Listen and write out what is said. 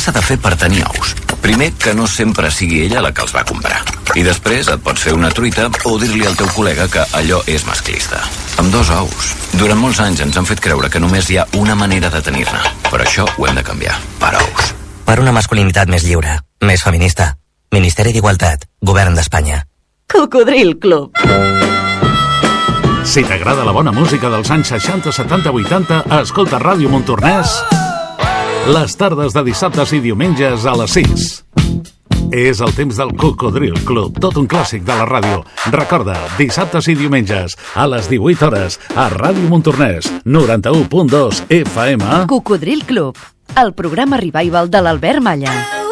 s'ha de fer per tenir ous? Primer, que no sempre sigui ella la que els va comprar. I després et pots fer una truita o dir-li al teu col·lega que allò és masclista. Amb 2 ous. Durant molts anys ens han fet creure que només hi ha una manera de tenir-ne. Per això ho hem de canviar. Per ous. Per una masculinitat més lliure, més feminista. Ministeri d'Igualtat, Govern d'Espanya. Cocodril Club. Si t'agrada la bona música dels anys 60, 70, 80, escolta Ràdio Montornès les tardes de dissabtes i diumenges a les 6. És el temps del Cocodril Club, tot un clàssic de la ràdio. Recorda, dissabtes i diumenges a les 18 hores a Ràdio Montornès, 91.2 FM. Cocodril Club, el programa revival de l'Albert Malla.